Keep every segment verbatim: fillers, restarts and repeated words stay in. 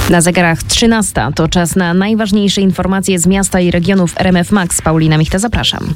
Na zegarach trzynasta. To czas na najważniejsze informacje z miasta i regionów R M F Max. Paulina Michta, zapraszam.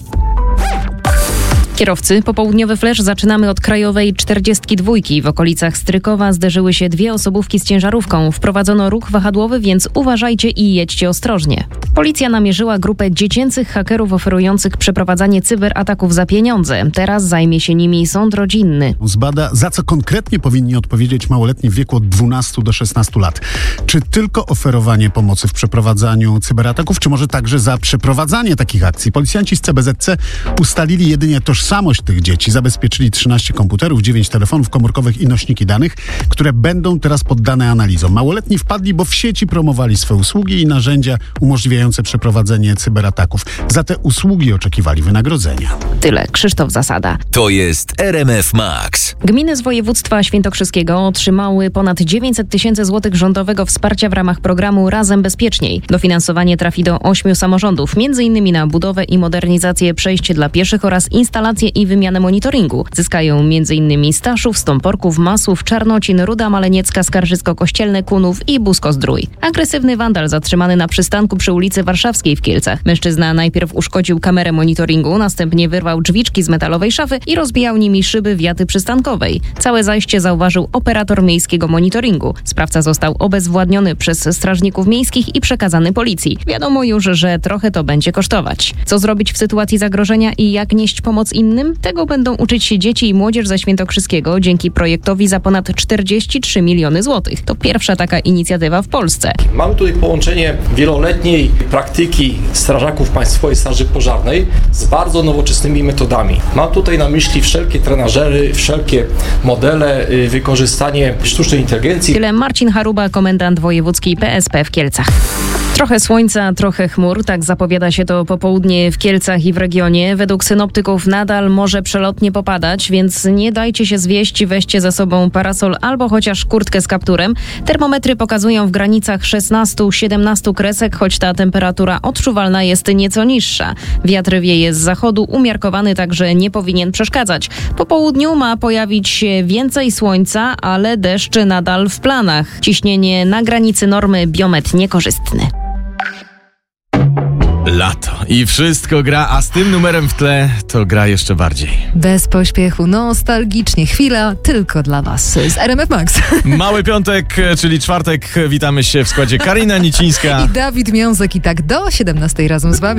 Kierowcy, popołudniowy flash zaczynamy od krajowej czterdziestki dwa. W okolicach Strykowa zderzyły się dwie osobówki z ciężarówką. Wprowadzono ruch wahadłowy, więc uważajcie i jedźcie ostrożnie. Policja namierzyła grupę dziecięcych hakerów oferujących przeprowadzanie cyberataków za pieniądze. Teraz zajmie się nimi sąd rodzinny. Zbada, za co konkretnie powinni odpowiedzieć małoletni w wieku od dwunastu do szesnastu lat. Czy tylko oferowanie pomocy w przeprowadzaniu cyberataków, czy może także za przeprowadzanie takich akcji? Policjanci z C B Z C ustalili jedynie tożsamość tych dzieci, zabezpieczyli trzynaście komputerów, dziewięć telefonów komórkowych i nośniki danych, które będą teraz poddane analizom. Małoletni wpadli, bo w sieci promowali swoje usługi i narzędzia umożliwiające przeprowadzenie cyberataków. Za te usługi oczekiwali wynagrodzenia. Tyle. Krzysztof Zasada. To jest R M F Max. Gminy z województwa świętokrzyskiego otrzymały ponad dziewięćset tysięcy złotych rządowego wsparcia w ramach programu Razem Bezpieczniej. Dofinansowanie trafi do ośmiu samorządów, między innymi na budowę i modernizację przejść dla pieszych oraz instalację i wymianę monitoringu. Zyskają między innymi Staszów, Stąporków, Masłów, Czarnocin, Ruda Maleniecka, Skarżysko-Kościelne, Kunów i Busko-Zdrój. Agresywny wandal zatrzymany na przystanku przy ulicy Warszawskiej w Kielcach. Mężczyzna najpierw uszkodził kamerę monitoringu, następnie wyrwał drzwiczki z metalowej szafy i rozbijał nimi szyby wiaty przystankowej. Całe zajście zauważył operator miejskiego monitoringu. Sprawca został obezwładniony przez strażników miejskich i przekazany policji. Wiadomo już, że trochę to będzie kosztować. Co zrobić w sytuacji zagrożenia i jak nieść pomoc innym? Tego będą uczyć się dzieci i młodzież ze Świętokrzyskiego dzięki projektowi za ponad czterdzieści trzy miliony złotych. To pierwsza taka inicjatywa w Polsce. Mamy tutaj połączenie wieloletniej praktyki strażaków Państwowej Straży Pożarnej z bardzo nowoczesnymi metodami. Mam tutaj na myśli wszelkie trenażery, wszelkie modele, wykorzystanie sztucznej inteligencji. Tyle Marcin Haruba, komendant wojewódzki P S P w Kielcach. Trochę słońca, trochę chmur, tak zapowiada się to popołudnie w Kielcach i w regionie. Według synoptyków nadal może przelotnie popadać, więc nie dajcie się zwieść, weźcie ze sobą parasol albo chociaż kurtkę z kapturem. Termometry pokazują w granicach szesnaście siedemnaście kresek, choć ta temperatura odczuwalna jest nieco niższa. Wiatr wieje z zachodu, umiarkowany, także nie powinien przeszkadzać. Po południu ma pojawić się więcej słońca, ale deszcz nadal w planach. Ciśnienie na granicy normy, biometr niekorzystny. Lato i wszystko gra, a z tym numerem w tle to gra jeszcze bardziej. Bez pośpiechu, nostalgicznie, chwila tylko dla Was z R M F Max. Mały piątek, czyli czwartek, witamy się w składzie Karina Nicińska i Dawid Miązek i tak do siedemnastej razem z Wami.